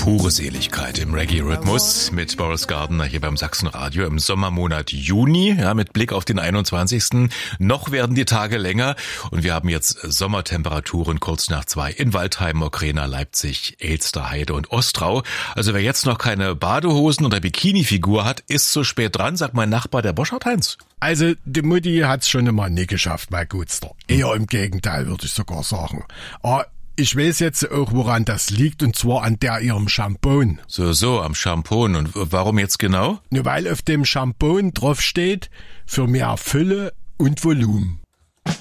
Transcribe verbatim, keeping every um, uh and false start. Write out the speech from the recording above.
Pure Seligkeit im Reggae-Rhythmus mit Boris Gardiner hier beim Sachsenradio im Sommermonat Juni, ja, mit Blick auf den einundzwanzigsten Noch werden die Tage länger und wir haben jetzt Sommertemperaturen kurz nach zwei in Waldheim, Mokrena, Leipzig, Elsterheide und Ostrau. Also wer jetzt noch keine Badehosen oder Bikini-Figur hat, ist zu spät dran, sagt mein Nachbar, der Boschart Heinz. Also, die Mutti hat's schon immer nie geschafft, mein Gutster. Eher im Gegenteil, würde ich sogar sagen. Aber ich weiß jetzt auch, woran das liegt, und zwar an der ihrem Shampoo. So, so, am Shampoo. Und warum jetzt genau? Nur weil auf dem Shampoo drauf steht, für mehr Fülle und Volumen.